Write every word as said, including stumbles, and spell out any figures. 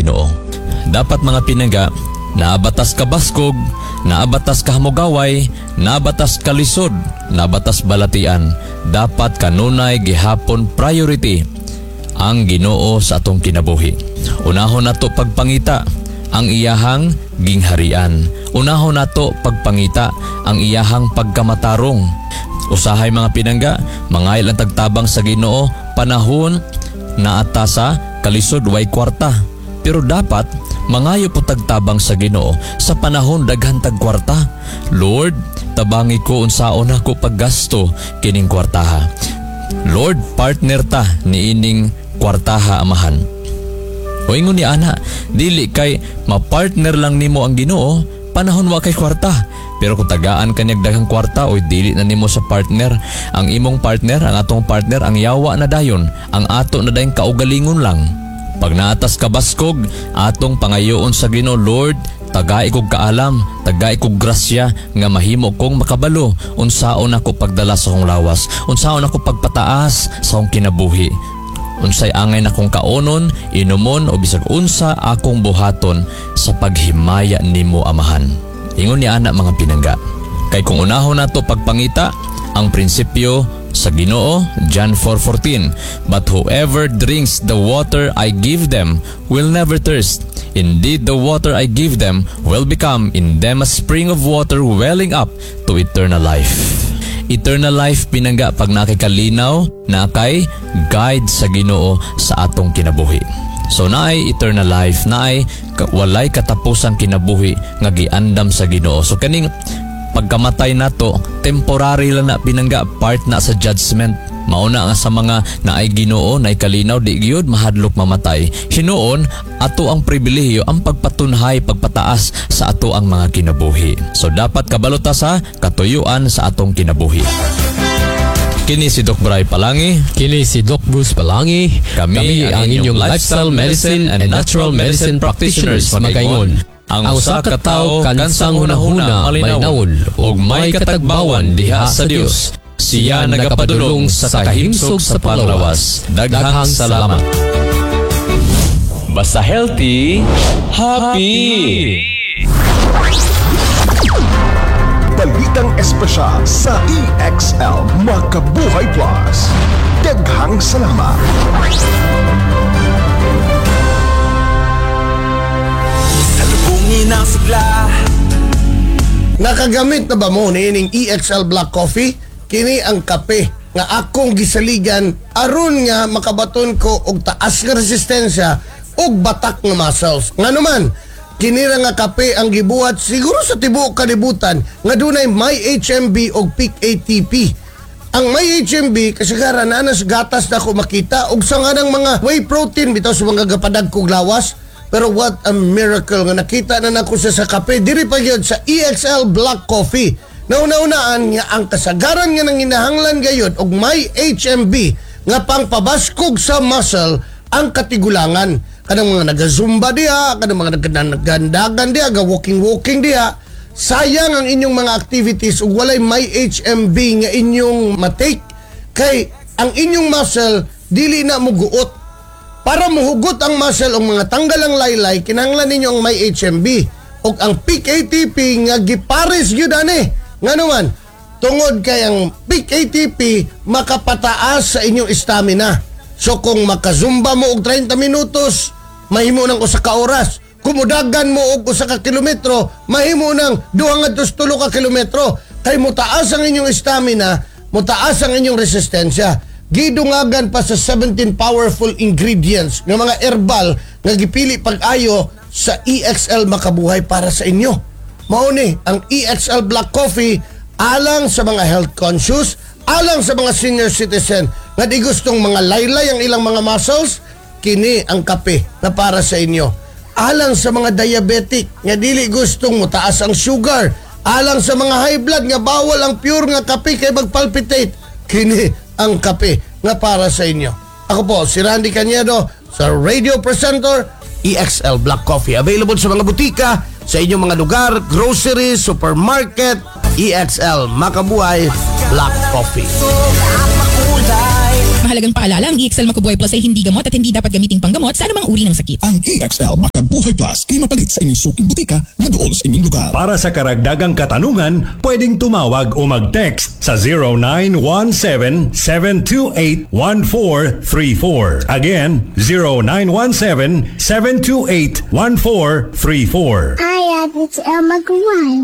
Ginoo. Dapat mga pinangga, naabatas ka baskog, naabatas ka hamugaway, naabatas ka lisod, naabatas balatian. Dapat kanunay gihapon priority ang Ginoo sa atong kinabuhi. Unahon nato pagpangita ang iyahang gingharian. Unahon nato pagpangita ang iyahang pagkamatarong. Usahay mga pinangga, mangayl ang tagtabang sa Ginoo panahon na atasa kalisod way kwarta. Pero dapat mangayo po tagtabang sa Ginoo sa panahon daghan tag kwarta. Lord, tabangi ko unsaon ako paggasto kining kwartaha. Lord, partner ta ni ining kwartaha amahan. O ingon ni ana, dili kay mapartner lang nimo ang Ginoo panahon wa kay kwarta. Pero kung tagaan kanyag daghang kwarta o dili na nimo sa partner, ang imong partner, ang atong partner, ang yawa na dayon, ang ato na dayong kaugalingon lang. Pag naatas ka baskog, atong pangayoon sa Ginoo, Lord, tagai kog kaalam, tagai kog grasya nga mahimo kong makabalo unsaon ako pagdala sa akong lawas, unsaon ako pagpataas sa akong kinabuhi. Unsay angay na kong kaonon, inumon o bisag unsa akong buhaton sa paghimaya nimo amahan. Ingon ni ana mga pinangga. Kay kung unahon nato pagpangita ang prinsipyo sa Ginoo, John four fourteen, but whoever drinks the water I give them will never thirst. Indeed, the water I give them will become in them a spring of water welling up to eternal life. Eternal life pinangga pag nakikalinaw na kay guide sa Ginoo sa atong kinabuhi. So naay eternal life, naay walay katapusang kinabuhi nga giandam sa Ginoo. So kaning pagkamatay nato, temporary lang na pinangga, part na sa judgment. Mauna nga sa mga naay Ginoo, naay kalinaw, di gyud mahadlok mamatay. Hinuon ato ang pribilehiyo ang pagpatunhay, pagpataas sa ato ang mga kinabuhi. So dapat kabalota sa katuyuan sa atong kinabuhi. Kini si Doc Bray Palangi. Kini si Doc Bruce Palangi. Kami, Kami ang, ang inyong lifestyle medicine and natural medicine practitioners magaingon. Ang usa ka tawo kansang hunahuna malinawon ug may katagbawan diha sa Dios. Siya nagapadulong sa kahimsog sa panlawas. Daghang salamat. Basta healthy, happy. Balitang espesyal sa E X L Makabuhay Plus. Daghang salamat. Ng sigla. Nakagamit na ba mo nining E X L Black Coffee? Kini ang kape nga akong gisaligan aron nga makabaton ko og taas nga resistensya og batak nga muscles. Nganuman, kini ra nga kape ang gibuhat siguro sa tibuok kalibutan nga dunay may H M B og peak A T P. Ang may H M B kasagaran na nas gatas na ako makita og sa nga ng mga whey protein bitaw sa mga gapadag kog lawas. Pero what a miracle nga nakita na nako sa sa kape diri pa gyud sa E X L Black Coffee. Nauna-unaan nga ang kasagaran nga nang hinahanglan gayud og may H M B nga pangpabaskog sa muscle ang katigulangan. Kanang mga naga-zumba diha, kanang mga naggandagan diha, ga walking-walking diha. Sayang ang inyong mga activities ug walay may H M B nga inyong matake kay ang inyong muscle dili na muguot. Para muhugot ang muscle o mga tanggal ang laylay, kinahanglan ninyo ang may H M B o ang peak A T P nga gipares gyud ani. Nganuman, tungod kay ang peak A T P makapataas sa inyong stamina. So kung makazumba mo og thirty minutos, mahimo nang usa ka oras. Kumudagan mo og usa ka kilometro, mahimo nang duha ngadto sa tulo ka kilometro. Kay mutaas ang inyong stamina, mutaas ang inyong resistensya. Gidungagan pa sa seventeen powerful ingredients ng mga herbal nga gipili pag-ayo sa E X L Makabuhay para sa inyo. Mao ni ang E X L Black Coffee alang sa mga health conscious, alang sa mga senior citizen nga di gustong mga laylay ang ilang mga muscles, kini ang kape na para sa inyo. Alang sa mga diabetic nga dili gustong mutaas ang sugar, alang sa mga high blood nga bawal ang pure nga kape kay magpalpitate, kini ang kape nga para sa inyo. Ako po, si Randy Cañedo, sa radio presenter, E X L Black Coffee. Available sa mga butika, sa inyong mga lugar, grocery, supermarket, E X L Makabuhay Black Coffee. mahalagang paalala, ang E X L Macabuhay Plus ay hindi gamot at hindi dapat gamiting panggamot sa anumang uri ng sakit. Ang E X L Macabuhay Plus ay mapalit sa inyong suking butika na doon sa inyong lugar. Para sa karagdagang katanungan, pwedeng tumawag o mag-text sa zero nine one seven, seven two eight, one four three four. Again, zero nine one seven, seven two eight, one four three four. Hi, it's Elma Gawai.